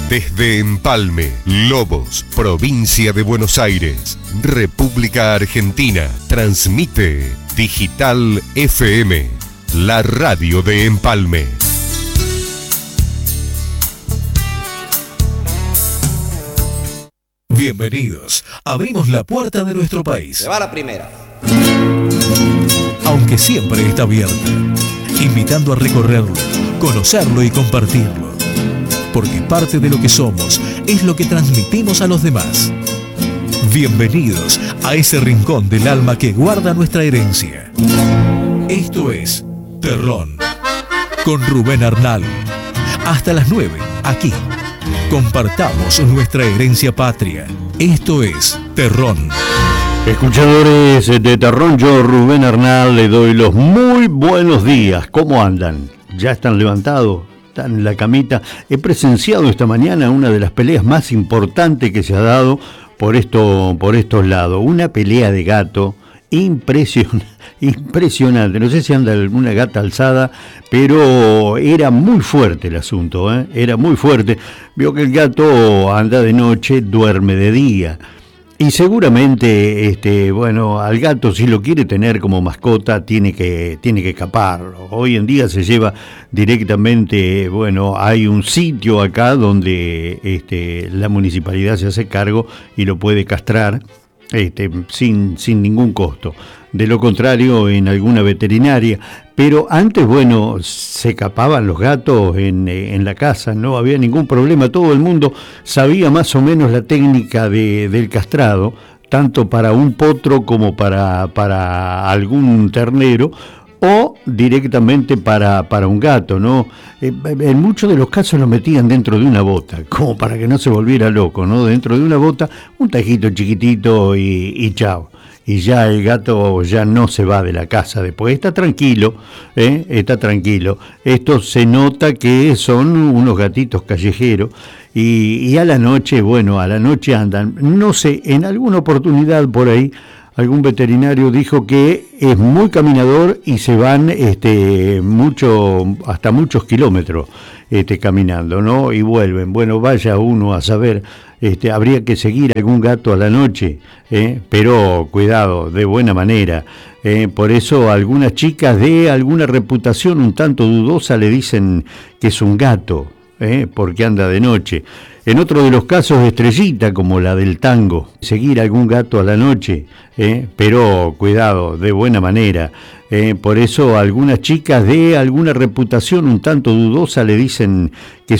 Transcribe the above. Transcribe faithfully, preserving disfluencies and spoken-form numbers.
Desde Empalme, Lobos, provincia de Buenos Aires, República Argentina, transmite Digital F M, la radio de Empalme. Bienvenidos. Abrimos la puerta de nuestro país. Se va la primera. Aunque siempre está abierta, invitando a recorrerlo, conocerlo y compartirlo. Porque parte de lo que somos es lo que transmitimos a los demás. Bienvenidos a ese rincón del alma que guarda nuestra herencia. Esto es Terrón, con Rubén Arnal. Hasta las nueve, aquí. Compartamos nuestra herencia patria. Esto es Terrón. Escuchadores de Terrón, yo Rubén Arnal le doy los muy buenos días. ¿Cómo andan? ¿Ya están levantados? ¿Están en la camita? He presenciado esta mañana una de las peleas más importantes que se ha dado por, esto, por estos lados. Una pelea de gato impresionante. Impresionante, no sé si anda alguna gata alzada, pero era muy fuerte el asunto, ¿eh? Era muy fuerte. Vio que el gato anda de noche, duerme de día. Y seguramente, este, bueno, al gato si lo quiere tener como mascota tiene que, tiene que escapar. Hoy en día se lleva directamente, bueno, hay un sitio acá donde este, la municipalidad se hace cargo y lo puede castrar este, sin, sin ningún costo. De lo contrario, en alguna veterinaria. Pero antes, bueno, se escapaban los gatos en, en la casa, no había ningún problema. Todo el mundo sabía más o menos la técnica de, del castrado, tanto para un potro como para, para algún ternero, o directamente para, para un gato, ¿no? En muchos de los casos lo metían dentro de una bota, como para que no se volviera loco, ¿no? Dentro de una bota, un tajito chiquitito y, y chao. Y ya el gato ya no se va de la casa después, está tranquilo, ¿eh? Está tranquilo. Esto se nota que son unos gatitos callejeros y, y a la noche, bueno, a la noche andan, no sé, en alguna oportunidad por ahí, algún veterinario dijo que es muy caminador y se van este, mucho, hasta muchos kilómetros este, caminando, ¿no? Y vuelven. Bueno, vaya uno a saber. Este, habría que seguir algún gato a la noche, ¿eh? Pero cuidado, de buena manera. ¿eh? Por eso algunas chicas de alguna reputación un tanto dudosa le dicen que es un gato, ¿eh? Porque anda de noche. En otro de los casos, Estrellita, como la del tango, seguir algún gato a la noche, ¿eh? Pero cuidado, de buena manera. ¿eh? Por eso algunas chicas de alguna reputación un tanto dudosa le dicen que